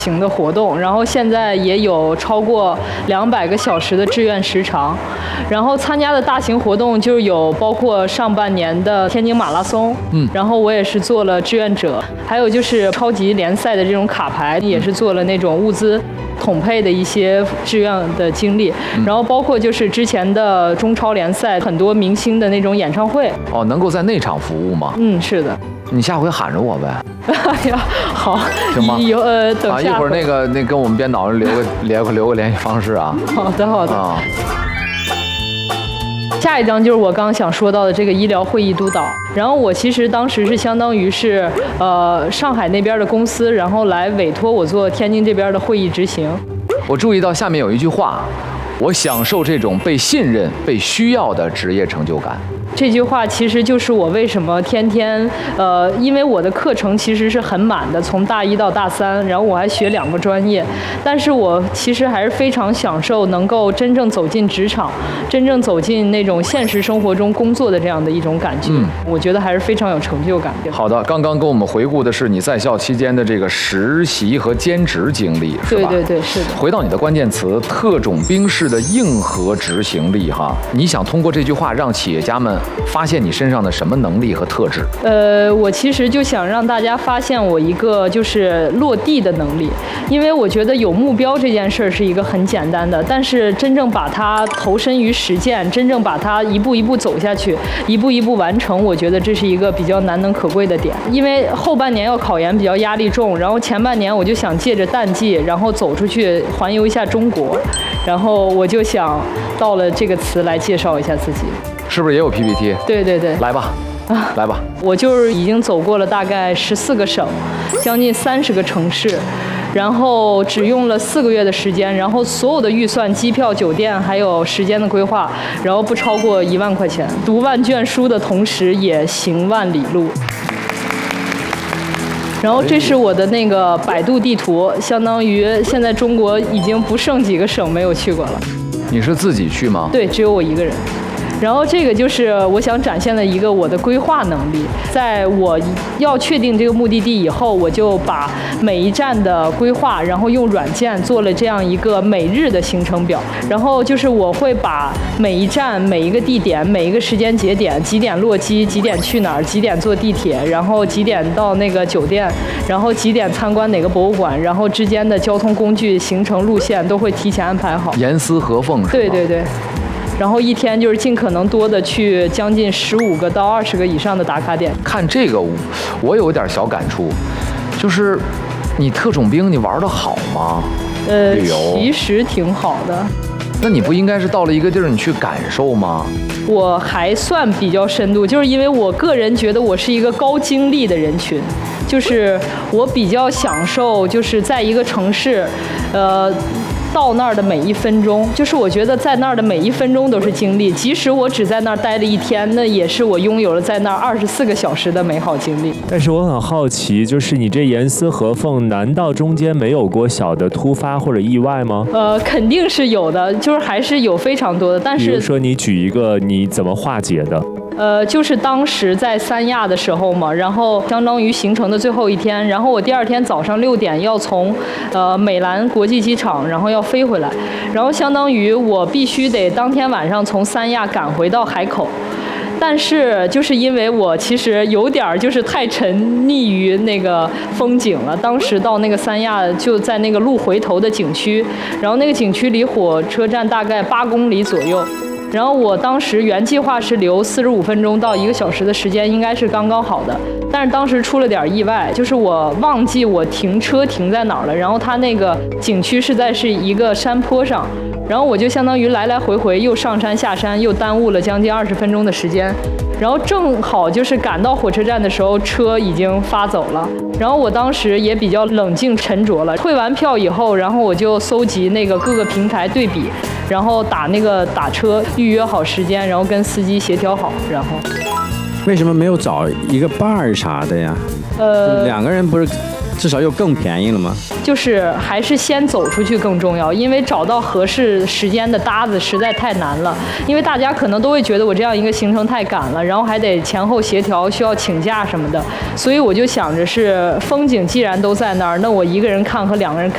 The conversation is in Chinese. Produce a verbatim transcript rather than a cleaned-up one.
型的活动，然后现在也有超过两百个小时的志愿时长，然后参加的大型活动就有包括上半年的天津马拉松，嗯，然后我也是做了志愿者，还有就是超级联赛的这种卡牌，也是做了那种物资统配的一些志愿的经历，然后包括就是之前的中超联赛很多明星的那种演唱会。 哦，能够在内场服务吗？ 嗯，是的。 你下回喊着我呗。 哎呀，好， 行吗？ 有呃，等下啊，一会儿那个那跟我们编导留个留个留个联系方式啊。 好的，好的。 啊。 下一章就是我刚刚想说到的这个医疗会议督导，然后我其实当时是相当于是呃上海那边的公司，然后来委托我做天津这边的会议执行。 我注意到下面有一句话，我享受这种被信任、被需要的职业成就感。 这句话其实就是我为什么天天，呃，因为我的课程其实是很满的，从大一到大三，然后我还学两个专业，但是我其实还是非常享受能够真正走进职场，真正走进那种现实生活中工作的这样的一种感觉，嗯，我觉得还是非常有成就感的。 好的，刚刚跟我们回顾的是你在校期间的这个实习和兼职经历，是吧？ 对对对，是的。 回到你的关键词，特种兵式的硬核执行力哈，你想通过这句话让企业家们发现你身上的什么能力和特质？ 呃，我其实就想让大家发现我一个就是落地的能力，因为我觉得有目标这件事儿是一个很简单的，但是真正把它投身于实践，真正把它一步一步走下去，一步一步完成，我觉得这是一个比较难能可贵的点。因为后半年要考研比较压力重，然后前半年我就想借着淡季，然后走出去环游一下中国，然后我就想到了这个词来介绍一下自己。 是不是也有 P P T？ 对对对， 来吧，啊，来吧。 我就是已经走过了大概十四个省，将近三十个城市，然后只用了四个月的时间，然后所有的预算、机票、酒店还有时间的规划，然后不超过一万块钱。读万卷书的同时，也行万里路。然后这是我的那个百度地图，相当于现在中国已经不剩几个省没有去过了。 你是自己去吗？ 对，只有我一个人。然后这个就是我想展现的一个我的规划能力，在我要确定这个目的地以后，我就把每一站的规划，然后用软件做了这样一个每日的行程表。然后就是我会把每一站、每一个地点、每一个时间节点，几点落机，几点去哪儿，几点坐地铁，然后几点到那个酒店，然后几点参观哪个博物馆，然后之间的交通工具、行程路线都会提前安排好， 严丝合缝是吧？ 对对对。然后一天就是尽可能多的去将近十五个到二十个以上的打卡点。 看这个，我有点小感触，就是你特种兵你玩得好吗？ 呃， 旅游其实挺好的。 那你不应该是到了一个地儿你去感受吗？ 我还算比较深度，就是因为我个人觉得我是一个高精力的人群，就是我比较享受就是在一个城市，呃。到那儿的每一分钟，就是我觉得在那儿的每一分钟都是经历，即使我只在那儿待了一天，那也是我拥有了在那儿二十四个小时的美好经历。 但是我很好奇，就是你这严丝合缝，难道中间没有过小的突发或者意外吗？ 呃，肯定是有的，就是还是有非常多的，但是比如说你举一个你怎么化解的？ 呃，就是当时在三亚的时候嘛，然后相当于行程的最后一天，然后我第二天早上六点要从呃美兰国际机场，然后要飞回来，然后相当于我必须得当天晚上从三亚赶回到海口。但是就是因为我其实有点就是太沉溺于那个风景了，当时到那个三亚就在那个路回头的景区，然后那个景区离火车站大概八公里左右。然后我当时原计划是留四十五分钟到一个小时的时间，应该是刚刚好的。但是当时出了点意外，就是我忘记我停车停在哪儿了。然后它那个景区是在是一个山坡上，然后我就相当于来来回回又上山下山，又耽误了将近二十分钟的时间。然后正好就是赶到火车站的时候，车已经发走了。然后我当时也比较冷静沉着了。退完票以后，然后我就搜集那个各个平台对比，然后打那个打车预约好时间，然后跟司机协调好，然后。 为什么没有找一个伴儿啥的呀？ 呃， 两个人不是至少又更便宜了吗？ 就是还是先走出去更重要，因为找到合适时间的搭子实在太难了。因为大家可能都会觉得我这样一个行程太赶了，然后还得前后协调，需要请假什么的。所以我就想着是风景既然都在那儿，那我一个人看和两个人